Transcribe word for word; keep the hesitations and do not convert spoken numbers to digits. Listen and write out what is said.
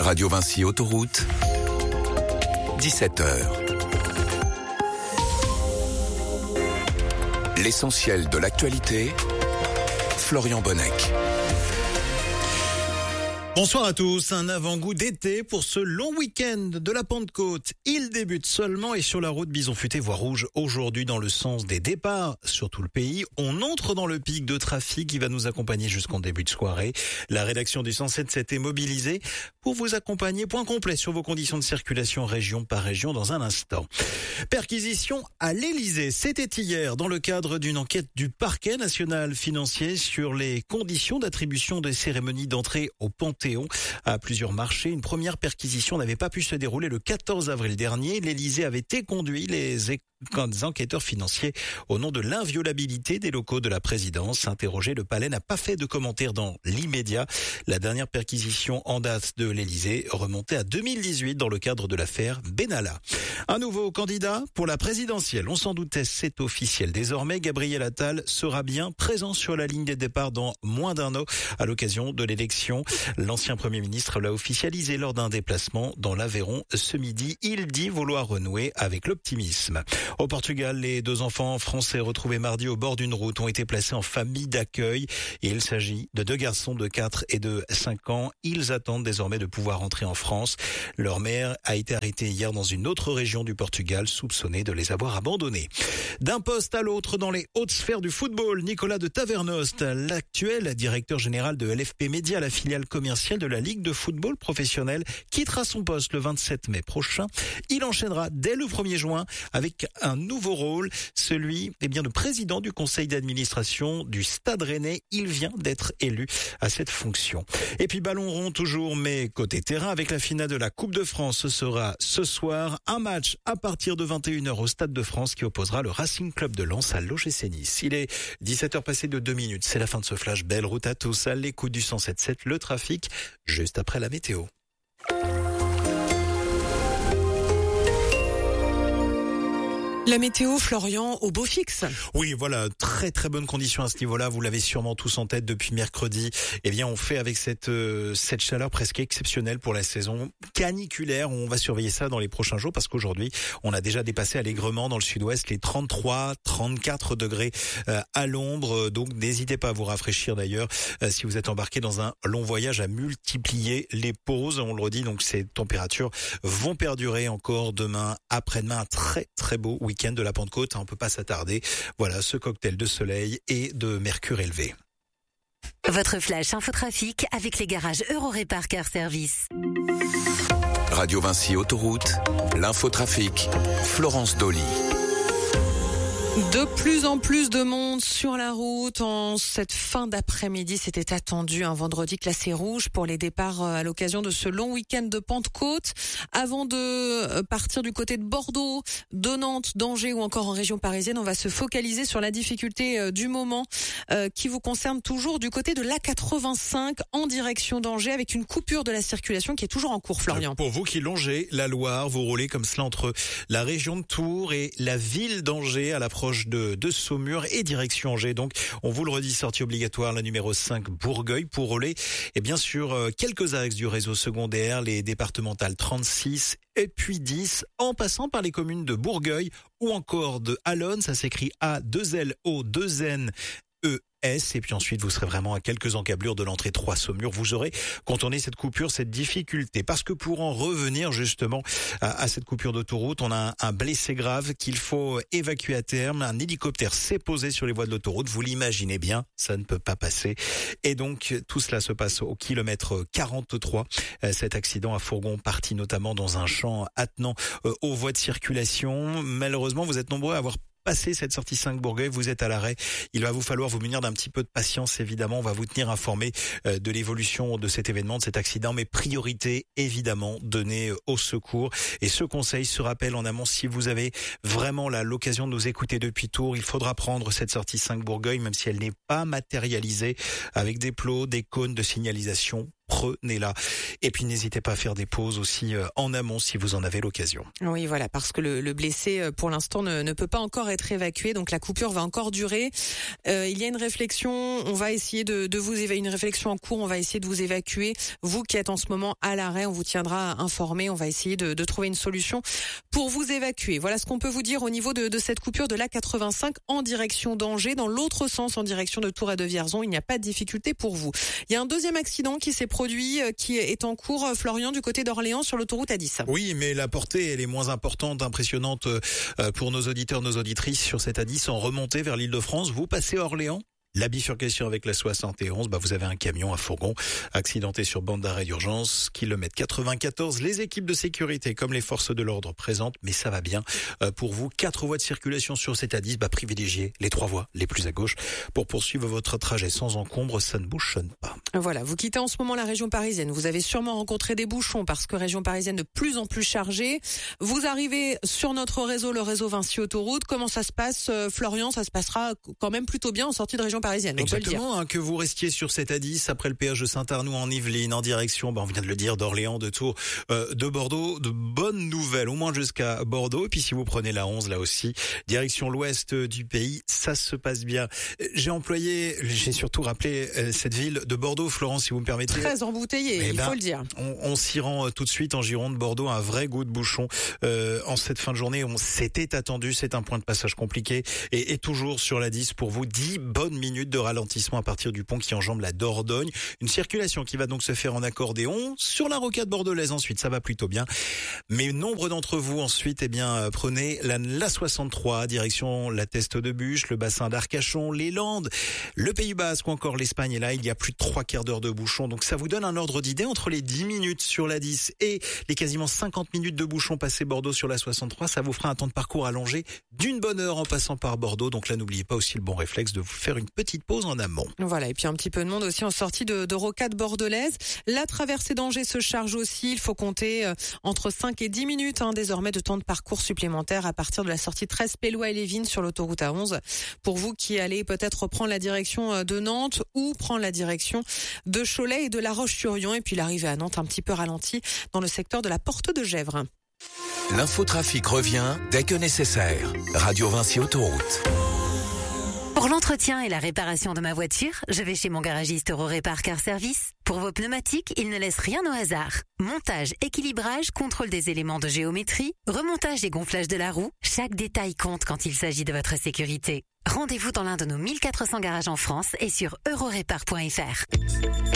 Radio Vinci Autoroute, dix-sept heures. L'essentiel de l'actualité, Florian Bonnec. Bonsoir à tous, un avant-goût d'été pour ce long week-end de la Pentecôte. Il débute seulement et sur la route bison futé voie rouge aujourd'hui dans le sens des départs sur tout le pays. On entre dans le pic de trafic qui va nous accompagner jusqu'en début de soirée. La rédaction du cent sept s'était mobilisée pour vous accompagner. Point complet sur vos conditions de circulation région par région dans un instant. Perquisition à l'Élysée, c'était hier dans le cadre d'une enquête du parquet national financier sur les conditions d'attribution des cérémonies d'entrée au Panthéon. À plusieurs marchés, une première perquisition n'avait pas pu se dérouler le quatorze avril dernier. L'Élysée avait éconduit les enquêteurs financiers au nom de l'inviolabilité des locaux de la présidence. Interrogé, le palais n'a pas fait de commentaires dans l'immédiat. La dernière perquisition en date de l'Élysée remontait à deux mille dix-huit dans le cadre de l'affaire Benalla. Un nouveau candidat pour la présidentielle. On s'en doutait, c'est officiel désormais. Gabriel Attal sera bien présent sur la ligne des départs dans moins d'un an à l'occasion de l'élection. L'ancien Premier ministre l'a officialisé lors d'un déplacement dans l'Aveyron ce midi. Il dit vouloir renouer avec l'optimisme. Au Portugal, les deux enfants français retrouvés mardi au bord d'une route ont été placés en famille d'accueil. Et il s'agit de deux garçons de quatre et de cinq ans. Ils attendent désormais de pouvoir rentrer en France. Leur mère a été arrêtée hier dans une autre région du Portugal, soupçonnée de les avoir abandonnés. D'un poste à l'autre dans les hautes sphères du football, Nicolas de Tavernost, l'actuel directeur général de L F P Média, la filiale commerciale de la Ligue de football professionnel, quittera son poste le vingt-sept mai prochain. Il enchaînera dès le premier juin avec un nouveau rôle, celui eh bien, de président du conseil d'administration du Stade Rennais. Il vient d'être élu à cette fonction. Et puis ballon rond toujours, mais côté terrain, avec la finale de la Coupe de France, ce sera ce soir un match à partir de vingt et une heures au Stade de France qui opposera le Racing Club de Lens à l'O G C Nice. Il est dix-sept heures passées de deux minutes. C'est la fin de ce flash. Belle route à tous. À l'écoute du cent sept sept, le trafic, juste après la météo. La météo, Florian, au beau fixe. Oui, voilà, très très bonne condition à ce niveau-là. Vous l'avez sûrement tous en tête depuis mercredi. Eh bien, on fait avec cette euh, cette chaleur presque exceptionnelle pour la saison caniculaire. On va surveiller ça dans les prochains jours parce qu'aujourd'hui, on a déjà dépassé allègrement dans le sud-ouest les trente-trois, trente-quatre degrés euh, à l'ombre. Donc, n'hésitez pas à vous rafraîchir d'ailleurs euh, si vous êtes embarqué dans un long voyage, à multiplier les pauses. On le redit, donc ces températures vont perdurer encore demain, après-demain. Un très très beau week-end de la Pentecôte, on ne peut pas s'attarder. Voilà, ce cocktail de soleil et de mercure élevé. Votre flash infotrafic avec les garages Eurorépar Car Service. Radio Vinci Autoroute, l'infotrafic, Florence Dolly. De plus en plus de monde sur la route en cette fin d'après-midi. C'était attendu un vendredi classé rouge pour les départs à l'occasion de ce long week-end de Pentecôte. Avant de partir du côté de Bordeaux, de Nantes, d'Angers ou encore en région parisienne, on va se focaliser sur la difficulté du moment euh, qui vous concerne toujours du côté de l'A quatre-vingt-cinq en direction d'Angers avec une coupure de la circulation qui est toujours en cours, Florian. Pour vous qui longez la Loire, vous roulez comme cela entre la région de Tours et la ville d'Angers à l'approche de, de Saumur et direction Angers. Donc, on vous le redit, sortie obligatoire, la numéro cinq, Bourgueil, pour rouler. Et bien sûr, euh, quelques axes du réseau secondaire, les départementales trente-six et puis dix, en passant par les communes de Bourgueil ou encore de Allonne. Ça s'écrit A deux L O deux N E S, et puis ensuite vous serez vraiment à quelques encablures de l'entrée trois Saumur. Vous aurez contourné cette coupure, cette difficulté, parce que pour en revenir justement à, à cette coupure d'autoroute, on a un, un blessé grave qu'il faut évacuer à terme. Un hélicoptère s'est posé sur les voies de l'autoroute, vous l'imaginez bien, ça ne peut pas passer. Et donc tout cela se passe au kilomètre quarante-trois. Cet accident à fourgon parti notamment dans un champ attenant aux voies de circulation. Malheureusement, vous êtes nombreux à avoir passé cette sortie cinq Bourgueil, vous êtes à l'arrêt. Il va vous falloir vous munir d'un petit peu de patience, évidemment. On va vous tenir informé euh, de l'évolution de cet événement, de cet accident, mais priorité, évidemment, donnée au secours. Et ce conseil se rappelle en amont, si vous avez vraiment là l'occasion de nous écouter depuis Tours, il faudra prendre cette sortie cinq Bourgueil, même si elle n'est pas matérialisée, avec des plots, des cônes de signalisation. prenez-la. Et puis n'hésitez pas à faire des pauses aussi en amont si vous en avez l'occasion. Oui, voilà, parce que le, le blessé, pour l'instant, ne, ne peut pas encore être évacué, donc la coupure va encore durer. Euh, il y a une réflexion, on va essayer de, de vous évacuer, une réflexion en cours, on va essayer de vous évacuer. Vous qui êtes en ce moment à l'arrêt, on vous tiendra informé, on va essayer de, de trouver une solution pour vous évacuer. Voilà ce qu'on peut vous dire au niveau de, de cette coupure de l'A quatre-vingt-cinq en direction d'Angers. Dans l'autre sens, en direction de Tours et de Vierzon, il n'y a pas de difficulté pour vous. Il y a un deuxième accident qui s'est produit, qui est en cours, Florian, du côté d'Orléans sur l'autoroute A dix. Oui, mais la portée, elle est moins importante, impressionnante pour nos auditeurs, nos auditrices sur cette A dix en remontée vers l'Île-de-France. Vous passez à Orléans. La bifurcation avec la soixante et onze, bah vous avez un camion, un fourgon accidenté sur bande d'arrêt d'urgence, kilomètre quatre-vingt-quatorze. Les équipes de sécurité comme les forces de l'ordre présentes, mais ça va bien euh, pour vous. Quatre voies de circulation sur cette A dix, bah privilégiez les trois voies les plus à gauche pour poursuivre votre trajet sans encombre, ça ne bouchonne pas. Voilà, vous quittez en ce moment la région parisienne. Vous avez sûrement rencontré des bouchons parce que région parisienne de plus en plus chargée. Vous arrivez sur notre réseau, le réseau Vinci Autoroute. Comment ça se passe, euh, Florian? Ça se passera quand même plutôt bien en sortie de région parisienne. Exactement, hein, que vous restiez sur cette A dix après le péage de Saint-Arnoux en Yvelines en direction, ben on vient de le dire, d'Orléans, de Tours, euh, de Bordeaux. De bonnes nouvelles, au moins jusqu'à Bordeaux. Et puis si vous prenez la onze, là aussi, direction l'ouest du pays, ça se passe bien. J'ai employé, j'ai surtout rappelé euh, cette ville de Bordeaux, Florence, si vous me permettez. Très embouteillé, eh il ben, faut le dire. On, on s'y rend tout de suite en Gironde, Bordeaux, un vrai goût de bouchon. Euh, en cette fin de journée, on s'était attendu, c'est un point de passage compliqué. Et, et toujours sur la dix, pour vous, dix bonnes minutes de ralentissement à partir du pont qui enjambe la Dordogne. Une circulation qui va donc se faire en accordéon sur la rocade bordelaise. Ensuite, ça va plutôt bien. Mais nombre d'entre vous ensuite, eh bien, prenez la, la soixante-trois, direction la Teste de Buch, le bassin d'Arcachon, les Landes, le Pays Basque ou encore l'Espagne. Et là, il y a plus de trois quarts d'heure de bouchon. Donc ça vous donne un ordre d'idée entre les dix minutes sur la dix et les quasiment cinquante minutes de bouchon passé Bordeaux sur la soixante-trois. Ça vous fera un temps de parcours allongé d'une bonne heure en passant par Bordeaux. Donc là, n'oubliez pas aussi le bon réflexe de vous faire une petite pause en amont. Voilà, et puis un petit peu de monde aussi en sortie de, de rocade bordelaise. La traversée d'Angers se charge aussi. Il faut compter euh, entre cinq et dix minutes hein, désormais de temps de parcours supplémentaire à partir de la sortie treize Pélois et Lévin sur l'autoroute A onze. Pour vous qui allez peut-être prendre la direction de Nantes ou prendre la direction de Cholet et de La Roche-sur-Yon. Et puis l'arrivée à Nantes un petit peu ralentie dans le secteur de la Porte de Gesvres. L'infotrafic revient dès que nécessaire. Radio Vinci Autoroute. Pour l'entretien et la réparation de ma voiture, je vais chez mon garagiste Eurorépar Car Service. Pour vos pneumatiques, il ne laisse rien au hasard. Montage, équilibrage, contrôle des éléments de géométrie, remontage et gonflage de la roue, chaque détail compte quand il s'agit de votre sécurité. Rendez-vous dans l'un de nos mille quatre cents garages en France et sur eurorépar point f r.